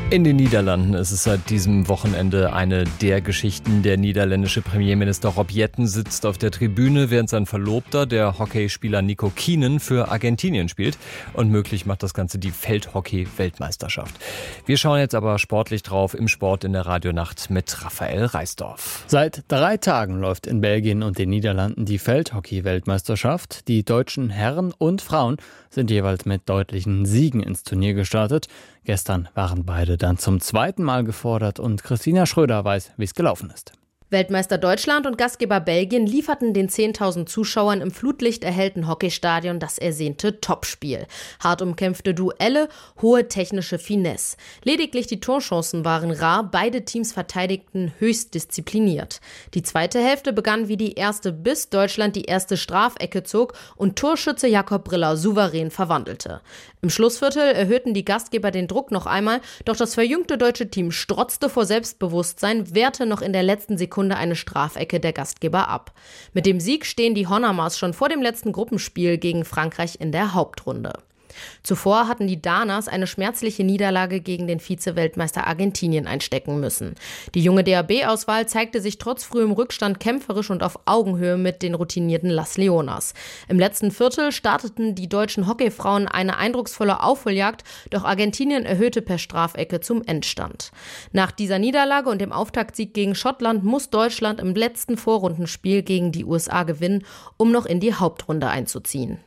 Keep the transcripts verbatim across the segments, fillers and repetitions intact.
In den Niederlanden ist es seit diesem Wochenende eine der Geschichten. Der niederländische Premierminister Rob Jetten sitzt auf der Tribüne, während sein Verlobter, der Hockeyspieler Nico Keenan, für Argentinien spielt. Und möglich macht das Ganze die Feldhockey-Weltmeisterschaft. Wir schauen jetzt aber sportlich drauf im Sport in der Radionacht mit Raphael Reisdorf. Seit drei Tagen läuft in Belgien und den Niederlanden die Feldhockey-Weltmeisterschaft. Die deutschen Herren und Frauen sind jeweils mit deutlichen Siegen ins Turnier gestartet. Gestern waren beide dann zum zweiten Mal gefordert und Christina Schröder weiß, wie es gelaufen ist. Weltmeister Deutschland und Gastgeber Belgien lieferten den zehntausend Zuschauern im Flutlicht erhellten Hockeystadion das ersehnte Topspiel. Hart umkämpfte Duelle, hohe technische Finesse. Lediglich die Torchancen waren rar, beide Teams verteidigten höchst diszipliniert. Die zweite Hälfte begann wie die erste, bis Deutschland die erste Strafecke zog und Torschütze Jakob Briller souverän verwandelte. Im Schlussviertel erhöhten die Gastgeber den Druck noch einmal, doch das verjüngte deutsche Team strotzte vor Selbstbewusstsein, wehrte noch in der letzten Sekunde eine Strafecke der Gastgeber ab. Mit dem Sieg stehen die Honamars schon vor dem letzten Gruppenspiel gegen Frankreich in der Hauptrunde. Zuvor hatten die Danas eine schmerzliche Niederlage gegen den Vize-Weltmeister Argentinien einstecken müssen. Die junge D A B-Auswahl zeigte sich trotz frühem Rückstand kämpferisch und auf Augenhöhe mit den routinierten Las Leonas. Im letzten Viertel starteten die deutschen Hockeyfrauen eine eindrucksvolle Aufholjagd, doch Argentinien erhöhte per Strafecke zum Endstand. Nach dieser Niederlage und dem Auftaktsieg gegen Schottland muss Deutschland im letzten Vorrundenspiel gegen die U S A gewinnen, um noch in die Hauptrunde einzuziehen.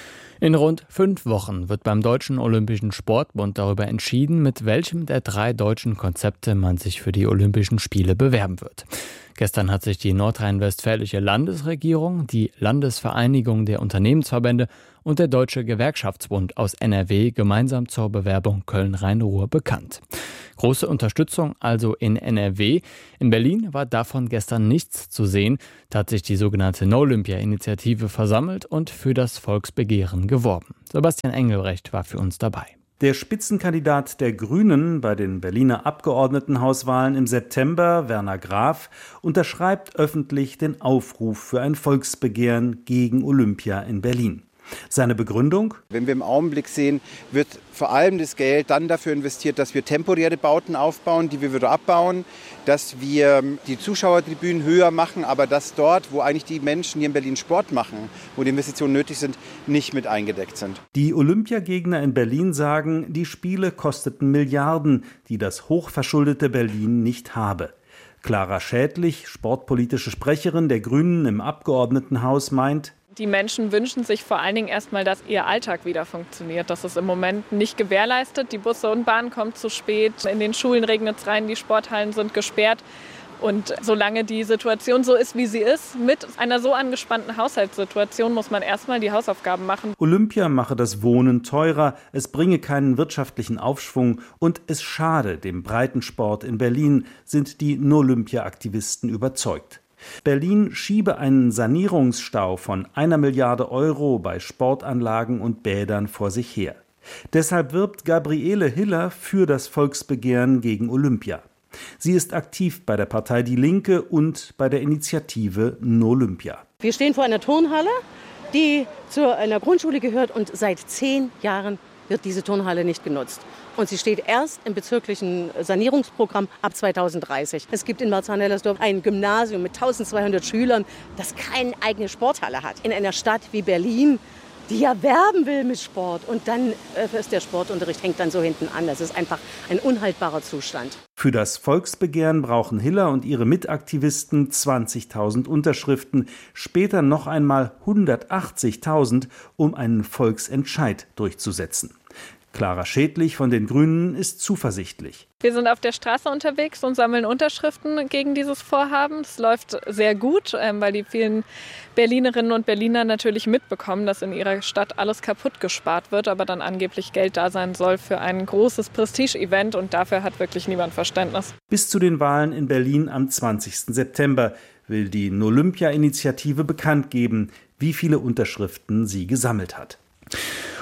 In rund fünf Wochen wird beim Deutschen Olympischen Sportbund darüber entschieden, mit welchem der drei deutschen Konzepte man sich für die Olympischen Spiele bewerben wird. Gestern hat sich die nordrhein-westfälische Landesregierung, die Landesvereinigung der Unternehmensverbände und der Deutsche Gewerkschaftsbund aus N R W gemeinsam zur Bewerbung Köln-Rhein-Ruhr bekannt. Große Unterstützung also in N R W. In Berlin war davon gestern nichts zu sehen. Da hat sich die sogenannte No-Olympia-Initiative versammelt und für das Volksbegehren geworben. Sebastian Engelbrecht war für uns dabei. Der Spitzenkandidat der Grünen bei den Berliner Abgeordnetenhauswahlen im September, Werner Graf, unterschreibt öffentlich den Aufruf für ein Volksbegehren gegen Olympia in Berlin. Seine Begründung? Wenn wir im Augenblick sehen, wird vor allem das Geld dann dafür investiert, dass wir temporäre Bauten aufbauen, die wir wieder abbauen, dass wir die Zuschauertribünen höher machen, aber dass dort, wo eigentlich die Menschen hier in Berlin Sport machen, wo die Investitionen nötig sind, nicht mit eingedeckt sind. Die Olympiagegner in Berlin sagen, die Spiele kosteten Milliarden, die das hochverschuldete Berlin nicht habe. Clara Schädlich, sportpolitische Sprecherin der Grünen im Abgeordnetenhaus, meint: Die Menschen wünschen sich vor allen Dingen erstmal, dass ihr Alltag wieder funktioniert. Das ist im Moment nicht gewährleistet. Die Busse und Bahnen kommen zu spät. In den Schulen regnet es rein, die Sporthallen sind gesperrt. Und solange die Situation so ist, wie sie ist, mit einer so angespannten Haushaltssituation, muss man erstmal die Hausaufgaben machen. Olympia mache das Wohnen teurer, es bringe keinen wirtschaftlichen Aufschwung und es schade dem Breitensport in Berlin, sind die No-Olympia-Aktivisten überzeugt. Berlin schiebe einen Sanierungsstau von einer Milliarde Euro bei Sportanlagen und Bädern vor sich her. Deshalb wirbt Gabriele Hiller für das Volksbegehren gegen Olympia. Sie ist aktiv bei der Partei Die Linke und bei der Initiative No Olympia. Wir stehen vor einer Turnhalle, die zu einer Grundschule gehört, und seit zehn Jahren wird diese Turnhalle nicht genutzt. Und sie steht erst im bezirklichen Sanierungsprogramm ab zweitausenddreißig. Es gibt in Marzahn-Hellersdorf ein Gymnasium mit eintausendzweihundert Schülern, das keine eigene Sporthalle hat. In einer Stadt wie Berlin, die ja werben will mit Sport. Und dann ist der Sportunterricht, hängt dann so hinten an. Das ist einfach ein unhaltbarer Zustand. Für das Volksbegehren brauchen Hiller und ihre Mitaktivisten zwanzigtausend Unterschriften, später noch einmal hundertachtzigtausend, um einen Volksentscheid durchzusetzen. Clara Schädlich von den Grünen ist zuversichtlich. Wir sind auf der Straße unterwegs und sammeln Unterschriften gegen dieses Vorhaben. Es läuft sehr gut, weil die vielen Berlinerinnen und Berliner natürlich mitbekommen, dass in ihrer Stadt alles kaputt gespart wird, aber dann angeblich Geld da sein soll für ein großes Prestige-Event, und dafür hat wirklich niemand Verständnis. Bis zu den Wahlen in Berlin am zwanzigsten September will die No-Olympia-Initiative bekannt geben, wie viele Unterschriften sie gesammelt hat.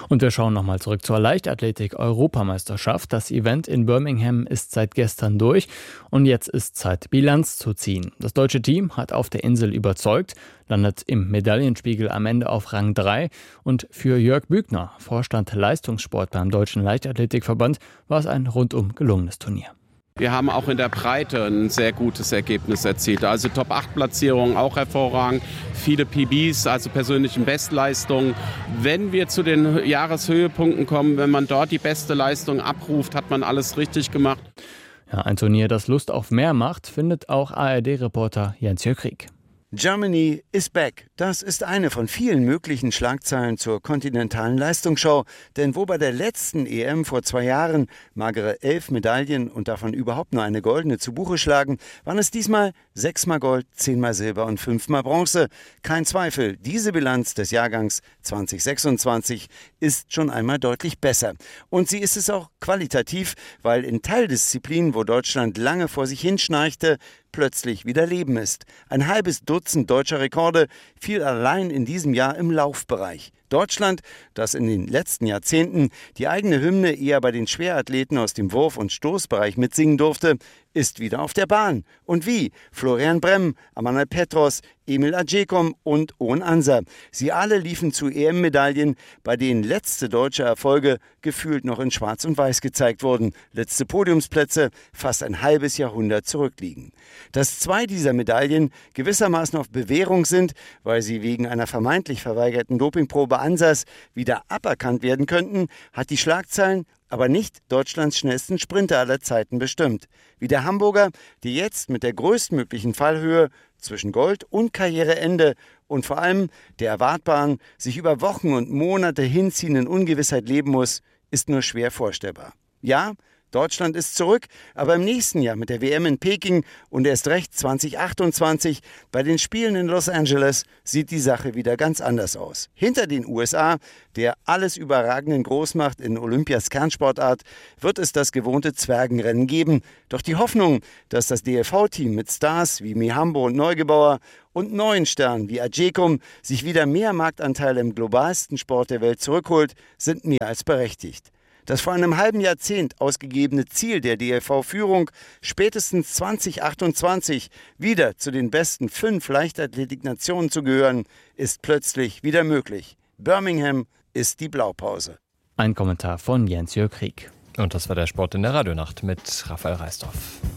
Und wir schauen nochmal zurück zur Leichtathletik-Europameisterschaft. Das Event in Birmingham ist seit gestern durch und jetzt ist Zeit, Bilanz zu ziehen. Das deutsche Team hat auf der Insel überzeugt, landet im Medaillenspiegel am Ende auf Rang drei und für Jörg Bügner, Vorstand Leistungssport beim Deutschen Leichtathletikverband, war es ein rundum gelungenes Turnier. Wir haben auch in der Breite ein sehr gutes Ergebnis erzielt. Also Top acht Platzierungen auch hervorragend. Viele P Bs, also persönlichen Bestleistungen. Wenn wir zu den Jahreshöhepunkten kommen, wenn man dort die beste Leistung abruft, hat man alles richtig gemacht. Ja, ein Turnier, das Lust auf mehr macht, findet auch A R D-Reporter Jens-Jörg Krieg. Germany is back. Das ist eine von vielen möglichen Schlagzeilen zur kontinentalen Leistungsschau. Denn wo bei der letzten E M vor zwei Jahren magere elf Medaillen und davon überhaupt nur eine goldene zu Buche schlagen, waren es diesmal sechsmal Gold, zehnmal Silber und fünfmal Bronze. Kein Zweifel, diese Bilanz des Jahrgangs zwanzig sechsundzwanzig ist schon einmal deutlich besser. Und sie ist es auch qualitativ, weil in Teildisziplinen, wo Deutschland lange vor sich hinschnarchte, plötzlich wieder Leben ist. Ein halbes Dutzend deutscher Rekorde fiel allein in diesem Jahr im Laufbereich. Deutschland, das in den letzten Jahrzehnten die eigene Hymne eher bei den Schwerathleten aus dem Wurf- und Stoßbereich mitsingen durfte, ist wieder auf der Bahn. Und wie? Florian Bremm, Amanal Petros, Emil Adjekom und Owen Anser. Sie alle liefen zu E M-Medaillen, bei denen letzte deutsche Erfolge gefühlt noch in Schwarz und Weiß gezeigt wurden. Letzte Podiumsplätze fast ein halbes Jahrhundert zurückliegen. Dass zwei dieser Medaillen gewissermaßen auf Bewährung sind, weil sie wegen einer vermeintlich verweigerten Dopingprobe Ansers wieder aberkannt werden könnten, hat die Schlagzeilen aber nicht Deutschlands schnellsten Sprinter aller Zeiten bestimmt. Wie der Hamburger, der jetzt mit der größtmöglichen Fallhöhe zwischen Gold und Karriereende und vor allem der erwartbaren, sich über Wochen und Monate hinziehenden Ungewissheit leben muss, ist nur schwer vorstellbar. Ja, Deutschland ist zurück, aber im nächsten Jahr mit der W M in Peking und erst recht zwanzig achtundzwanzig bei den Spielen in Los Angeles sieht die Sache wieder ganz anders aus. Hinter den U S A, der alles überragenden Großmacht in Olympias Kernsportart, wird es das gewohnte Zwergenrennen geben. Doch die Hoffnung, dass das D L V-Team mit Stars wie Mihambo und Neugebauer und neuen Sternen wie Adjekom sich wieder mehr Marktanteile im globalsten Sport der Welt zurückholt, sind mehr als berechtigt. Das vor einem halben Jahrzehnt ausgegebene Ziel der D L V-Führung, spätestens zwanzig achtundzwanzig wieder zu den besten fünf Leichtathletik-Nationen zu gehören, ist plötzlich wieder möglich. Birmingham ist die Blaupause. Ein Kommentar von Jens-Jörg Krieg. Und das war der Sport in der Radionacht mit Raphael Reisdorf.